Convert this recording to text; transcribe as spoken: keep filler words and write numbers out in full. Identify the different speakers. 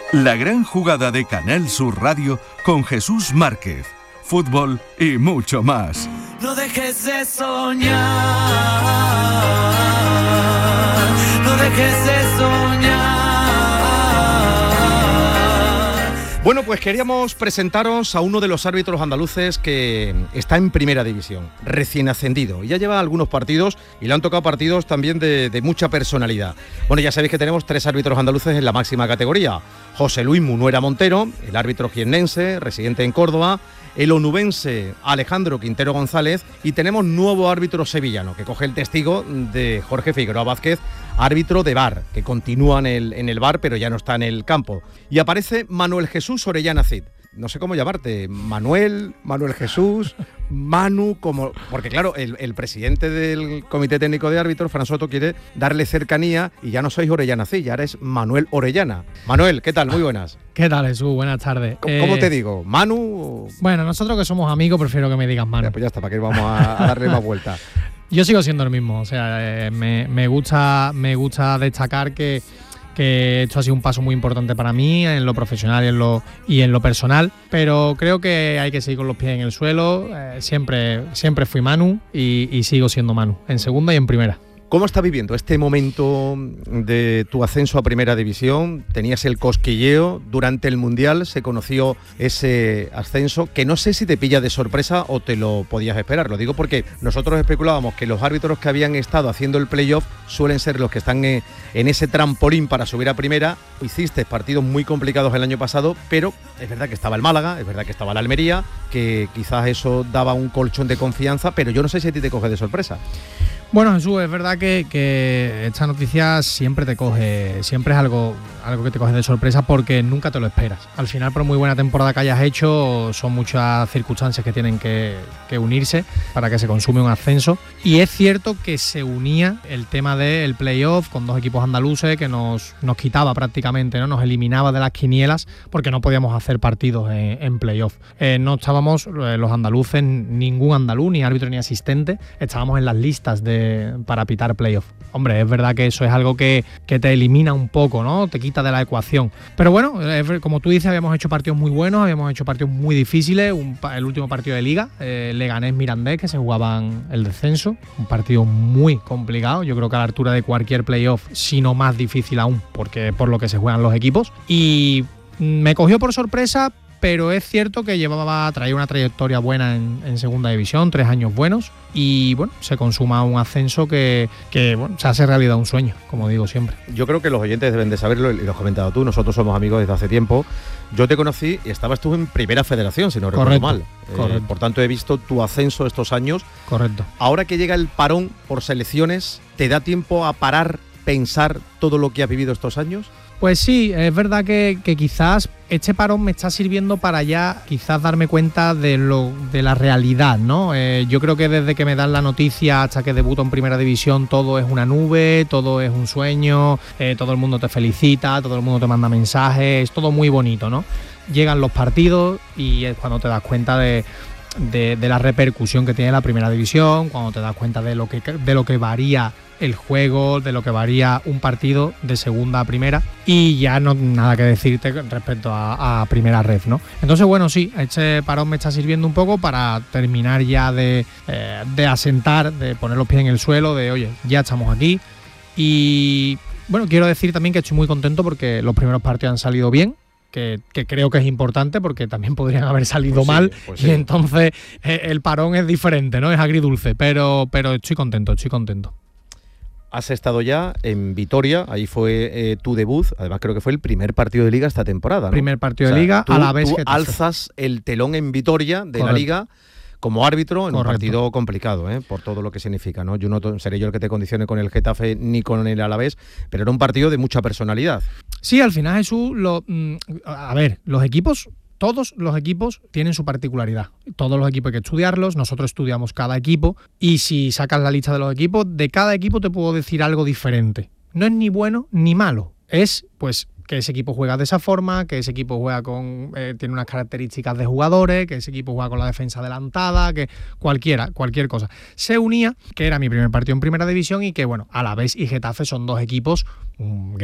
Speaker 1: La gran jugada de Canal Sur Radio con Jesús Márquez. Fútbol y mucho más.
Speaker 2: No dejes de soñar, no dejes de soñar.
Speaker 3: Bueno, pues queríamos presentaros a uno de los árbitros andaluces que está en primera división, recién ascendido. Ya lleva algunos partidos y le han tocado partidos también de, de mucha personalidad. Bueno, ya sabéis que tenemos tres árbitros andaluces en la máxima categoría. José Luis Munuera Montero, el árbitro jiennense, residente en Córdoba, el onubense Alejandro Quintero González, y tenemos nuevo árbitro sevillano que coge el testigo de Jorge Figueroa Vázquez, árbitro de V A R, que continúa en el, en el V A R pero ya no está en el campo. Y aparece Manuel Jesús Orellana Cid. No sé cómo llamarte, Manuel, Manuel Jesús, Manu, como porque claro, el, el presidente del Comité Técnico de Árbitros, Fran Soto, quiere darle cercanía y ya no sois Orellana Cid, ya eres Manuel Orellana. Manuel, ¿qué tal? Muy buenas.
Speaker 4: ¿Qué tal, Jesús? Buenas tardes.
Speaker 3: ¿Cómo, eh, ¿cómo te digo? ¿Manu?
Speaker 4: Bueno, nosotros que somos amigos prefiero que me digas Manu.
Speaker 3: Ya, pues ya está, ¿para qué vamos a, a darle más vuelta?
Speaker 4: Yo sigo siendo el mismo, o sea, eh, me, me, gusta, me gusta destacar que que esto ha sido un paso muy importante para mí en lo profesional y en lo, y en lo personal, pero creo que hay que seguir con los pies en el suelo. Eh, siempre, siempre fui Manu y, y sigo siendo Manu, en segunda y en primera.
Speaker 3: ¿Cómo estás viviendo este momento de tu ascenso a Primera División? Tenías el cosquilleo, durante el Mundial se conoció ese ascenso, que no sé si te pilla de sorpresa o te lo podías esperar. Lo digo porque nosotros especulábamos que los árbitros que habían estado haciendo el playoff suelen ser los que están en ese trampolín para subir a Primera. Hiciste partidos muy complicados el año pasado, pero es verdad que estaba el Málaga, es verdad que estaba la Almería, que quizás eso daba un colchón de confianza, pero yo no sé si a ti te coge de sorpresa.
Speaker 4: Bueno, Jesús, es verdad que, que esta noticia siempre te coge, siempre es algo, algo que te coge de sorpresa porque nunca te lo esperas. Al final, por muy buena temporada que hayas hecho, son muchas circunstancias que tienen que, que unirse para que se consume un ascenso. Y es cierto que se unía el tema del playoff con dos equipos andaluces que nos, nos quitaba prácticamente, ¿no? Nos eliminaba de las quinielas porque no podíamos hacer partidos en, en playoff. Eh, no estábamos, eh, los andaluces, ningún andaluz, ni árbitro ni asistente, estábamos en las listas de para pitar playoff. Hombre, es verdad que eso es algo que, que te elimina un poco, ¿no? Te quita de la ecuación. Pero bueno, es, como tú dices, habíamos hecho partidos muy buenos, habíamos hecho partidos muy difíciles. Un, el último partido de Liga, eh, Leganés-Mirandés, que se jugaban el descenso. Un partido muy complicado. Yo creo que a la altura de cualquier playoff, si no más difícil aún, porque por lo que se juegan los equipos. Y me cogió por sorpresa, pero es cierto que llevaba, traía una trayectoria buena en, en segunda división, tres años buenos, y bueno, se consuma un ascenso que, que bueno, se hace realidad un sueño, como digo siempre.
Speaker 3: Yo creo que los oyentes deben de saberlo, y lo has comentado tú, nosotros somos amigos desde hace tiempo. Yo te conocí y estabas tú en Primera Federación, si no recuerdo mal.
Speaker 4: Correcto.
Speaker 3: Eh, por tanto, he visto tu ascenso estos años.
Speaker 4: Correcto.
Speaker 3: Ahora que llega el parón por selecciones, ¿te da tiempo a parar, pensar todo lo que has vivido estos años?
Speaker 4: Pues sí, es verdad que, que quizás este parón me está sirviendo para ya quizás darme cuenta de lo de la realidad, ¿no? Eh, yo creo que desde que me dan la noticia hasta que debuto en Primera División todo es una nube, todo es un sueño, eh, todo el mundo te felicita, todo el mundo te manda mensajes, es todo muy bonito, ¿no? Llegan los partidos y es cuando te das cuenta de... De, de la repercusión que tiene la Primera División, cuando te das cuenta de lo que, de lo que varía el juego, de lo que varía un partido de segunda a primera, y ya no nada que decirte respecto a, a Primera Ref, ¿no? Entonces, bueno, sí, este parón me está sirviendo un poco para terminar ya de, eh, de asentar, de poner los pies en el suelo, de oye, ya estamos aquí. Y bueno, quiero decir también que estoy muy contento porque los primeros partidos han salido bien. Que, que creo que es importante porque también podrían haber salido pues mal, sí, pues sí. Y entonces eh, el parón es diferente, ¿no? Es agridulce, pero, pero estoy contento, estoy contento.
Speaker 3: Has estado ya en Vitoria, ahí fue eh, tu debut, además creo que fue el primer partido de Liga esta temporada, ¿no?
Speaker 4: Primer partido
Speaker 3: o sea,
Speaker 4: de Liga,
Speaker 3: tú,
Speaker 4: a la vez
Speaker 3: tú
Speaker 4: que
Speaker 3: alzas el telón en Vitoria de Correcto. La Liga como árbitro en Correcto. Un partido complicado, ¿eh? Por todo lo que significa, ¿no? Yo no seré yo el que te condicione con el Getafe ni con el Alavés, pero era un partido de mucha personalidad.
Speaker 4: Sí, al final, Jesús, lo, a ver, los equipos, todos los equipos tienen su particularidad. Todos los equipos hay que estudiarlos, nosotros estudiamos cada equipo y si sacas la lista de los equipos, de cada equipo te puedo decir algo diferente. No es ni bueno ni malo, es pues que ese equipo juega de esa forma, que ese equipo juega con eh, tiene unas características de jugadores, que ese equipo juega con la defensa adelantada, que cualquiera, cualquier cosa. Se unía, que era mi primer partido en Primera División y que, bueno, Alavés y Getafe son dos equipos um,